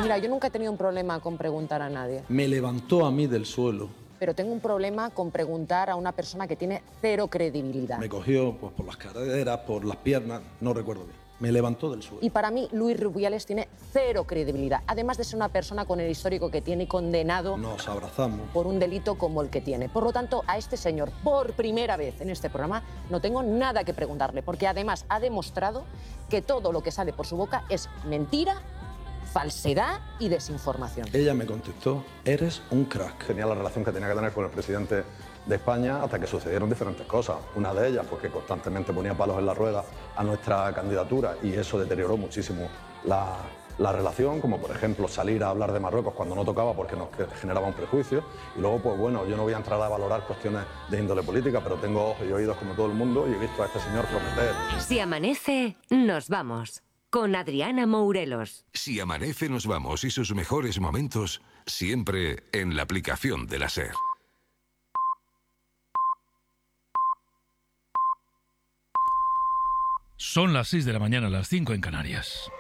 Mira, yo nunca he tenido un problema con preguntar a nadie. Me levantó a mí del suelo. Pero tengo un problema con preguntar a una persona que tiene cero credibilidad. Me cogió pues, por las caderas, por las piernas, no recuerdo bien. Me levantó del suelo. Y para mí, Luis Rubiales tiene cero credibilidad. Además de ser una persona con el histórico que tiene y condenado Nos abrazamos. por un delito como el que tiene. Por lo tanto, a este señor, por primera vez en este programa, no tengo nada que preguntarle, porque además ha demostrado que todo lo que sale por su boca es mentira, falsedad y desinformación. Ella me contestó, eres un crack. Tenía la relación que tenía que tener con el presidente de España hasta que sucedieron diferentes cosas. Una de ellas, pues que constantemente ponía palos en la rueda a nuestra candidatura y eso deterioró muchísimo la relación, como por ejemplo salir a hablar de Marruecos cuando no tocaba porque nos generaba un prejuicio. Y luego, pues bueno, yo no voy a entrar a valorar cuestiones de índole política, pero tengo ojos y oídos como todo el mundo y he visto a este señor prometer. Si amanece, nos vamos. Con Adriana Mourelos. Si amanece, nos vamos y sus mejores momentos siempre en la aplicación de la SER. Son las 6 de la mañana, las 5 en Canarias.